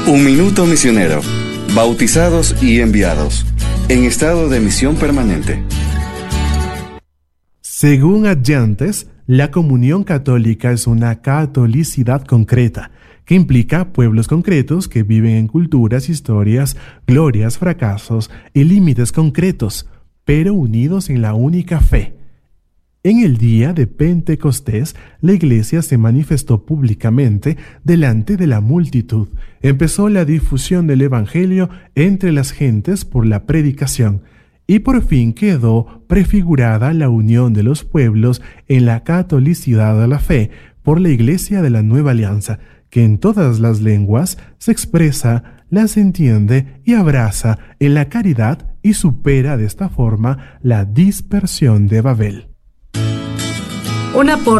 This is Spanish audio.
Un minuto misionero. Bautizados y enviados. En estado de misión permanente. Según Adyantes, la comunión católica es una catolicidad concreta, que implica pueblos concretos que viven en culturas, historias, glorias, fracasos y límites concretos, pero unidos en la única fe. En el día de Pentecostés, la Iglesia se manifestó públicamente delante de la multitud. Empezó la difusión del Evangelio entre las gentes por la predicación, y por fin quedó prefigurada la unión de los pueblos en la catolicidad de la fe por la Iglesia de la Nueva Alianza, que en todas las lenguas se expresa, las entiende y abraza en la caridad y supera de esta forma la dispersión de Babel. Un aporte